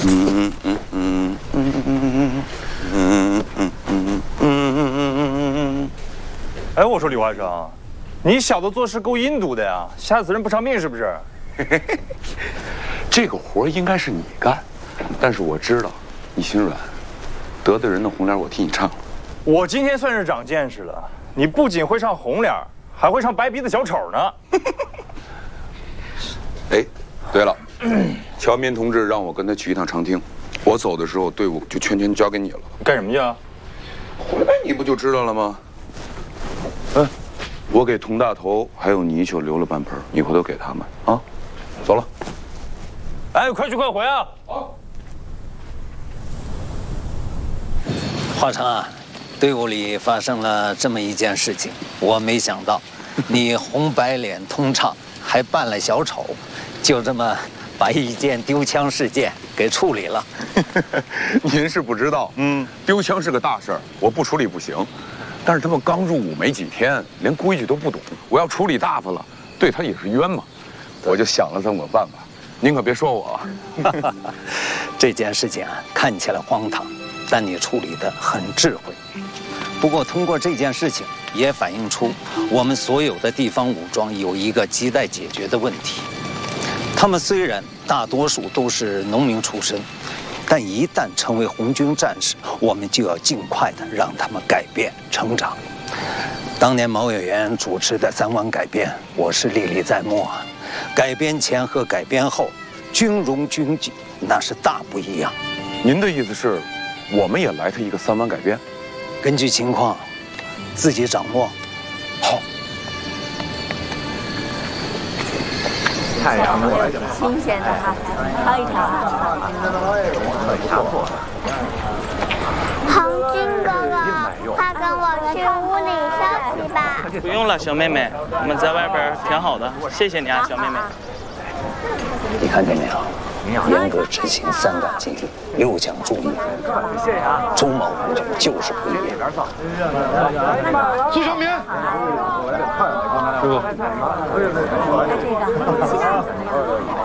哎，我说李华生，你小子做事够阴毒的呀，吓死人不偿命是不是？ 这个活应该是你干，但是我知道你心软，得罪人的红脸我替你唱了。 我今天算是长见识了，你不仅会唱红脸，还会唱白鼻子小丑呢。 哎，对了，乔民同志让我跟他去一趟长汀，我走的时候队伍就全权交给你了。 干什么去啊？ 回来你不就知道了吗？我给佟大头还有泥鳅留了半盆，你回头给他们啊。走了。 哎，快去快回啊！ 好。 华成啊，队伍里发生了这么一件事情，我没想到，你红白脸通唱，还扮了小丑，就这么把一件丢枪事件给处理了。 您是不知道，丢枪是个大事儿，我不处理不行。但是他们刚入伍没几天，连规矩都不懂，我要处理大发了，对他也是冤嘛。我就想了这么个办法，您可别说我。 这件事情啊，看起来荒唐，但你处理得很智慧。不过通过这件事情，也反映出我们所有的地方武装有一个亟待解决的问题。他们虽然大多数都是农民出身，但一旦成为红军战士，我们就要尽快的让他们改变成长。当年毛委员主持的3湾改编，我是历历在目啊。改编前和改编后，军容军纪那是大不一样。 您的意思是，我们也来他一个3湾改编？ 根据情况，自己掌握。好。 太阳新鲜的哈，挑一挑。 红军哥哥，快跟我去屋里休息吧。 不用了，小妹妹，我们在外边挺好的，谢谢你啊，小妹妹。 你看见没有？严格执行3岗纪律，6讲注意。朱某红军就是不一样。 苏小民，师傅。